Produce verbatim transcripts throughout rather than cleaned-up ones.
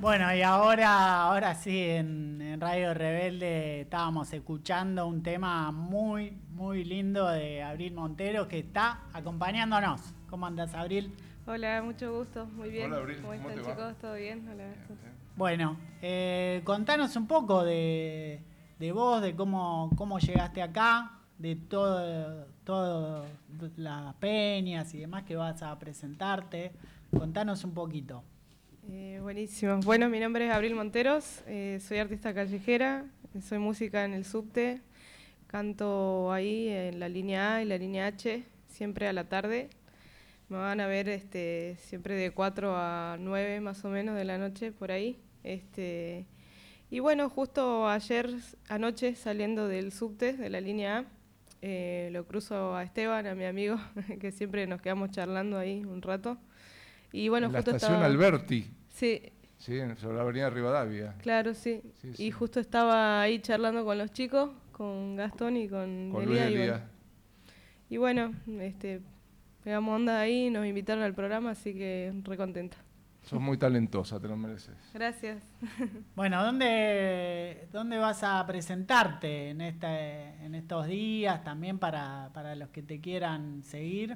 Bueno, y ahora, ahora sí, en, en Radio Rebelde estábamos escuchando un tema muy, muy lindo de Abril Montero que está acompañándonos. ¿Cómo andas, Abril? Hola, mucho gusto, muy bien. Hola, Abril, ¿Cómo ¿cómo están, te va? chicos? ¿Todo bien? Hola. Bien, bien. Bueno, eh, contanos un poco de, de vos, de cómo, cómo llegaste acá, de todo, todo las peñas y demás que vas a presentarte. Contanos un poquito. Eh, buenísimo. Bueno, mi nombre es Abril Monteros, eh, soy artista callejera, soy música en el subte, canto ahí en la línea A y la línea H, siempre a la tarde. Me van a ver este, siempre de cuatro a nueve más o menos de la noche, por ahí. Este, y bueno, justo ayer anoche saliendo del subte, de la línea A, eh, lo cruzo a Esteban, a mi amigo, que siempre nos quedamos charlando ahí un rato. Y bueno, en la justo estación estaba... Alberti, Sí, sí, sobre la avenida Rivadavia. claro, sí. Sí, Y sí. justo estaba ahí charlando con los chicos, con Gastón y con, Con Elías, Luis y bueno, Elías. y bueno, este, pegamos onda ahí, nos invitaron al programa, así que re contenta. Sos muy talentosa, te lo mereces. Gracias. Bueno, ¿dónde, dónde vas a presentarte en, este, en estos días también para, para los que te quieran seguir?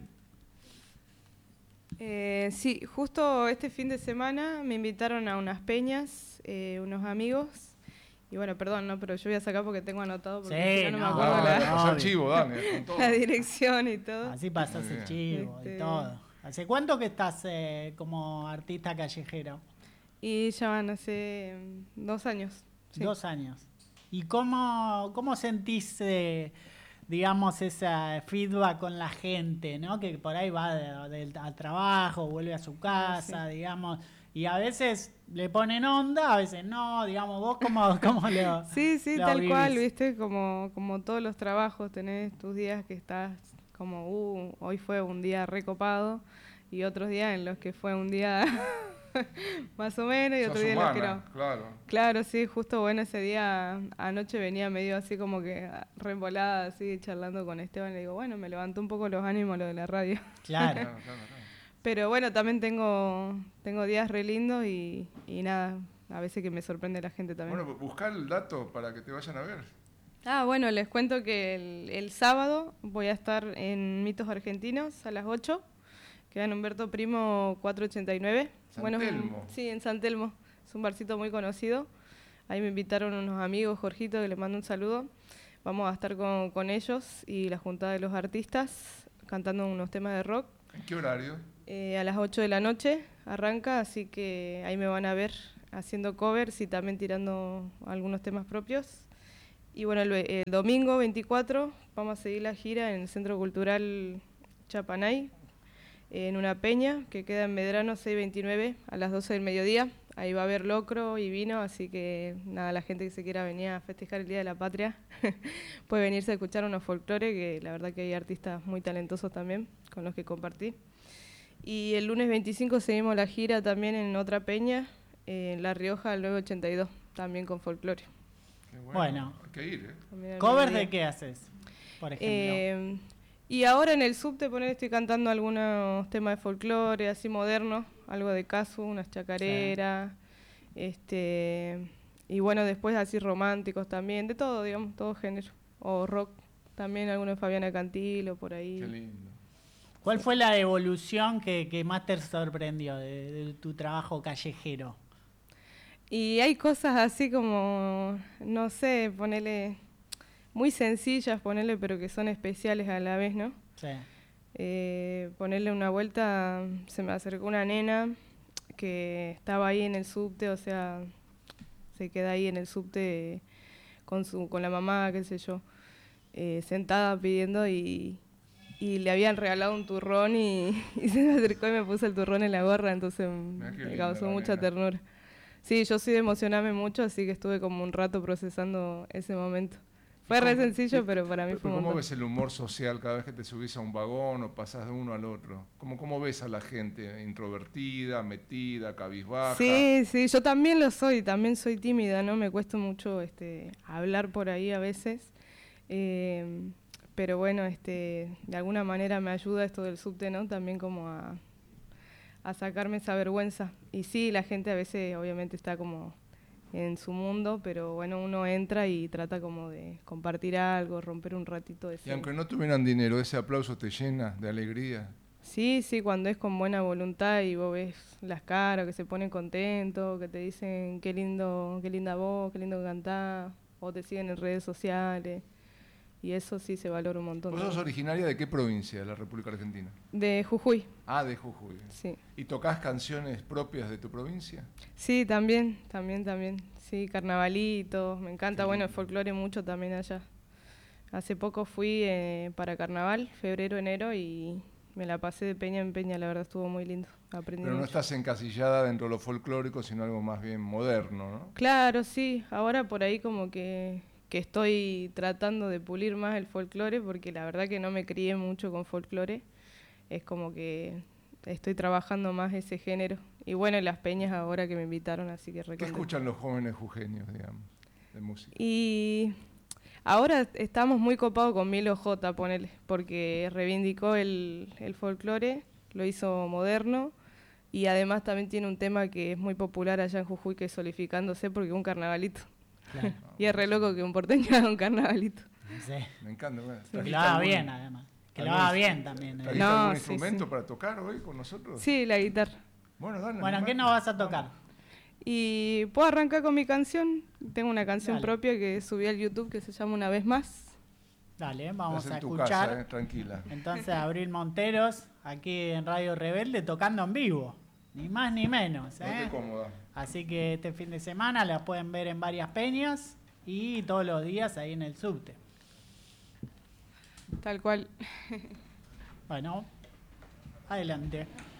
Eh, sí, justo este fin de semana me invitaron a unas peñas, eh, unos amigos. Y bueno, perdón, no, pero yo voy a sacar porque tengo anotado, porque Sí, si no, no no, me acuerdo No, la- dale, la, pasar obvio. chivo, dale, con todo. la dirección y todo. Así pasas Muy el bien. chivo y Este- todo. ¿Hace cuánto que estás eh, como artista callejero? Y ya van hace mm, dos años. Sí. Dos años. ¿Y cómo, cómo sentís, eh, digamos, ese feedback con la gente, ¿no? Que por ahí va de- de- al trabajo, vuelve a su casa, Sí. digamos, y a veces le ponen onda, a veces no, digamos, vos cómo, cómo lo Sí, sí, lo tal vivís? cual, viste, como, como todos los trabajos, tenés tus días que estás como, uh, hoy fue un día recopado, y otros días en los que fue un día más o menos, y Sos otros días en los que humana, no. claro. Claro, sí, justo bueno, ese día anoche venía medio así como que reembolada, así charlando con Esteban, le digo, bueno, me levantó un poco los ánimos lo de la radio. Claro. Claro, claro, claro. Pero bueno, también tengo, tengo días re lindos y, y nada, a veces que me sorprende la gente también. Bueno, buscar el dato para que te vayan a ver. Ah, bueno, les cuento que el, el sábado voy a estar en Mitos Argentinos a las ocho, queda en Humberto Primo cuatrocientos ochenta y nueve. San Bueno, es un- Telmo. sí, en San Telmo, es un barcito muy conocido. Ahí me invitaron unos amigos, Jorgito, que les mando un saludo. Vamos a estar con, con ellos y la juntada de los artistas cantando unos temas de rock. ¿En qué horario? Eh, a las ocho de la noche arranca, así que ahí me van a ver haciendo covers y también tirando algunos temas propios. Y bueno, el, el domingo veinticuatro vamos a seguir la gira en el Centro Cultural Chapanay, en una peña que queda en Medrano seiscientos veintinueve a las doce del mediodía. Ahí va a haber locro y vino, así que nada, la gente que se quiera venir a festejar el Día de la Patria puede venirse a escuchar unos folclore, que la verdad que hay artistas muy talentosos también con los que compartí. Y el lunes veinticinco seguimos la gira también en otra peña, eh, en La Rioja, al nueve ochenta y dos, también con folclore. Qué bueno. Bueno. Hay que ir, ¿eh? También al ¿Covers mediodía. de qué haces, por ejemplo? Eh, y ahora en el subte poner estoy cantando algunos temas de folclore, así modernos, algo de casu, unas chacareras, este, y bueno, después así románticos también, de todo, digamos, todo género. O rock, también algunos de Fabiana Cantilo, por ahí. Qué lindo. ¿Cuál fue la evolución que, que más te sorprendió de, de tu trabajo callejero? Y hay cosas así como, no sé, ponerle, muy sencillas, ponerle, pero que son especiales a la vez, ¿no? Sí. Eh, ponerle una vuelta, se me acercó una nena que estaba ahí en el subte, o sea, se queda ahí en el subte con su con la mamá, qué sé yo, eh, sentada pidiendo y, y le habían regalado un turrón y, y se me acercó y me puso el turrón en la gorra, entonces Mirá qué me linda causó la mucha nena. ternura. Sí, yo soy de emocionarme mucho, así que estuve como un rato procesando ese momento. Fue re ¿Cómo- sencillo, y- pero para mí pero fue un ¿Cómo montón. ves el humor social cada vez que te subís a un vagón o pasás de uno al otro? ¿Cómo, cómo ves a la gente? ¿Introvertida, metida, cabizbaja? Sí, sí, yo también lo soy, también soy tímida, ¿no? Me cuesta mucho este, hablar por ahí a veces, eh, pero bueno, este, de alguna manera me ayuda esto del subte, ¿no? También como a, a sacarme esa vergüenza. Y sí, la gente a veces obviamente está como en su mundo, pero bueno, uno entra y trata como de compartir algo, romper un ratito de Y aunque no tuvieran dinero, ese aplauso te llena de alegría. Sí, sí, cuando es con buena voluntad y vos ves las caras, que se ponen contentos, que te dicen qué lindo, qué linda voz, qué lindo que cantás, o te siguen en redes sociales, y eso sí se valora un montón. ¿Vos sos originaria de qué provincia de la República Argentina? De Jujuy. Ah, de Jujuy. Sí. ¿Y tocás canciones propias de tu provincia? Sí, también, también, también. Sí, carnavalitos, me encanta, bueno, el folclore mucho también allá. Hace poco fui eh, para carnaval, febrero, enero, y me la pasé de peña en peña, la verdad estuvo muy lindo. Aprendí Pero no mucho. estás encasillada dentro de lo folclórico, sino algo más bien moderno, ¿no? Claro, sí, ahora por ahí como que, que estoy tratando de pulir más el folclore, porque la verdad que no me crié mucho con folclore, es como que estoy trabajando más ese género. Y bueno, las peñas ahora que me invitaron, así que ¿Qué recontenta. escuchan los jóvenes jujeños, digamos, de música? Y ahora estamos muy copados con Milo J, ponele, porque reivindicó el, el folclore, lo hizo moderno, y además también tiene un tema que es muy popular allá en Jujuy, que es Solificándose, porque es un carnavalito. Claro. Y es re loco que un porteño haga un carnavalito. Sí. Me encanta. Bueno, Que ¿trajiste lo haga algún- bien, además. Que lo algún haga instru- bien también. ¿eh? ¿Trajiste No, algún sí, instrumento sí. para tocar hoy con nosotros? Sí, la guitarra. Bueno, dale. Bueno, animate. ¿qué nos vas a tocar? Y puedo arrancar con mi canción. Tengo una canción Dale. propia que subí al YouTube que se llama Una Vez Más. Dale, vamos Estás a en tu escuchar. casa, eh, tranquila. Entonces, Abril Monteros, aquí en Radio Rebelde, tocando en vivo. Ni más ni menos. Ponte ¿eh? cómoda. Así que este fin de semana la pueden ver en varias peñas y todos los días ahí en el subte. Tal cual. Bueno, adelante.